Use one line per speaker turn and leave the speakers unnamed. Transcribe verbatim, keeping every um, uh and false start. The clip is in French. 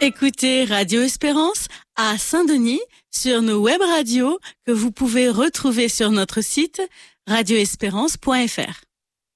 Écoutez Radio Espérance à Saint-Denis sur nos web radios que vous pouvez retrouver sur notre site radio espérance point f r.